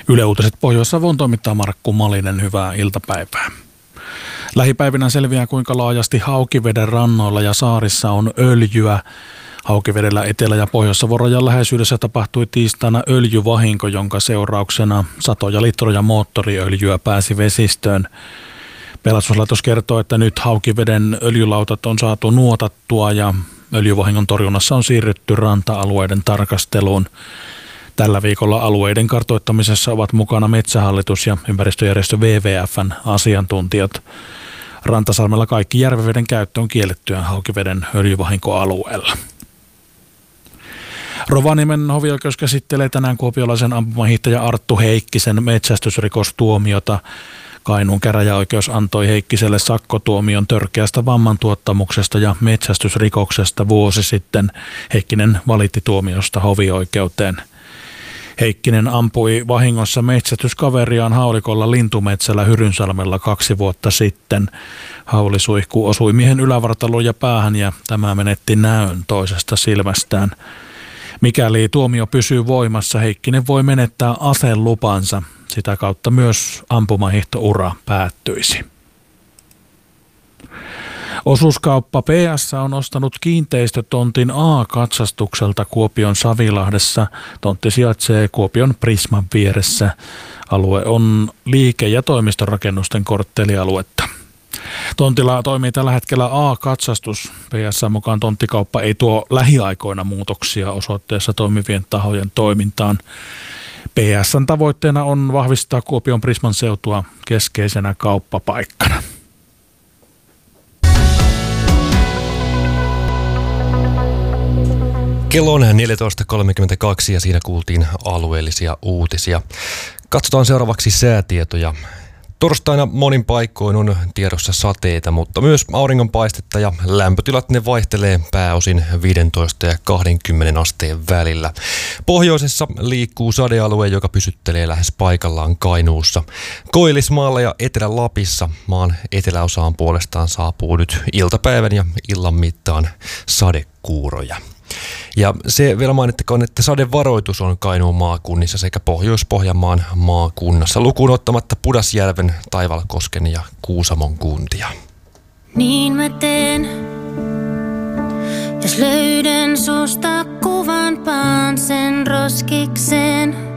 Yle Uutiset Pohjois-Savon toimittaa Markku Malinen. Hyvää iltapäivää. Lähipäivinä selviää, kuinka laajasti Haukiveden rannoilla ja saarissa on öljyä. Haukivedellä Etelä- ja Pohjois-Savon rajan läheisyydessä tapahtui tiistaina öljyvahinko, jonka seurauksena satoja litroja moottoriöljyä pääsi vesistöön. Pelastuslaitos kertoo, että nyt Haukiveden öljylautat on saatu nuotattua ja öljyvahingon torjunnassa on siirrytty ranta-alueiden tarkasteluun. Tällä viikolla alueiden kartoittamisessa ovat mukana Metsähallitus ja ympäristöjärjestö WWF:n asiantuntijat. Rantasalmella kaikki järviveden käyttö on kiellettyä Haukiveden öljyvahinkoalueella. Rovaniemen hovioikeus käsittelee tänään kuopiolaisen ampumahiihtäjä Arttu Heikkisen metsästysrikostuomiota. Kainuun käräjäoikeus antoi Heikkiselle sakkotuomion törkeästä vammantuottamuksesta ja metsästysrikoksesta vuosi sitten. Heikkinen valitti tuomiosta hovioikeuteen. Heikkinen ampui vahingossa metsästyskaveriaan haulikolla lintumetsällä Hyrynsalmella 2 vuotta sitten. Haulisuihku osui miehen ylävartaloon ja päähän ja tämä menetti näön toisesta silmästään. Mikäli tuomio pysyy voimassa, Heikkinen voi menettää aselupansa. Sitä kautta myös ampumahiihtoura päättyisi. Osuuskauppa PS on ostanut kiinteistötontin A-katsastukselta Kuopion Savilahdessa. Tontti sijaitsee Kuopion Prisman vieressä. Alue on liike- ja toimistorakennusten korttelialuetta. Tontilla toimii tällä hetkellä A-katsastus. PS mukaan tonttikauppa ei tuo lähiaikoina muutoksia osoitteessa toimivien tahojen toimintaan. PS:n tavoitteena on vahvistaa Kuopion Prisman seutua keskeisenä kauppapaikkana. Kello on 14.32 ja siinä kuultiin alueellisia uutisia. Katsotaan seuraavaksi säätietoja. Torstaina monin paikkoin on tiedossa sateita, mutta myös auringonpaistetta ja lämpötilat ne vaihtelee pääosin 15 ja 20 asteen välillä. Pohjoisessa liikkuu sadealue, joka pysyttelee lähes paikallaan Kainuussa. Koillismaalla ja Etelä-Lapissa maan eteläosaan puolestaan saapuu nyt iltapäivän ja illan mittaan sadekuuroja. Ja se vielä mainittakoon, että sadevaroitus on Kainuun maakunnissa sekä Pohjois-Pohjanmaan maakunnassa, lukuun ottamatta Pudasjärven, Taivalkosken ja Kuusamon kuntia. Niin mä teen, jos löydän susta kuvan, paan sen roskikseen.